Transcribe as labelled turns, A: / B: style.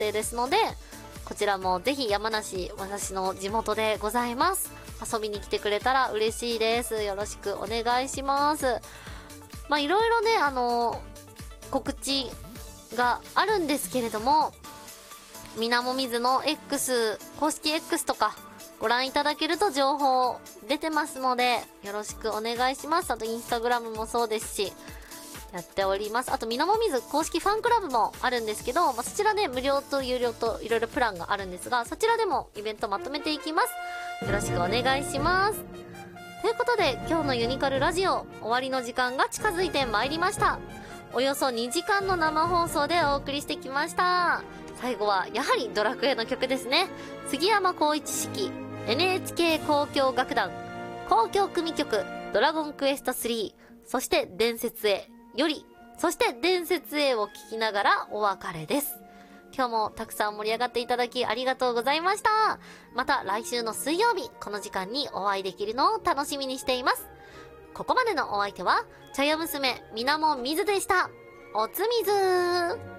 A: 定ですので、こちらもぜひ山梨、私の地元でございます。遊びに来てくれたら嬉しいです。よろしくお願いします。まあいろいろね、告知があるんですけれども、みなもみずの X、公式 X とかご覧いただけると情報出てますので、よろしくお願いします。あとインスタグラムもそうですし、やっております。あとみなもみず公式ファンクラブもあるんですけど、そちらね、無料と有料といろいろプランがあるんですが、そちらでもイベントまとめていきます。よろしくお願いします。ということで、今日のユニカルラジオ終わりの時間が近づいてまいりました。およそ2時間の生放送でお送りしてきました。最後はやはりドラクエの曲ですね。杉山浩一指揮 NHK 交響楽団交響組曲ドラゴンクエスト3、そして伝説へより、そして伝説へを聞きながらお別れです。今日もたくさん盛り上がっていただきありがとうございました。また来週の水曜日この時間にお会いできるのを楽しみにしています。ここまでのお相手は茶屋娘みなもみずでした。おつみずー。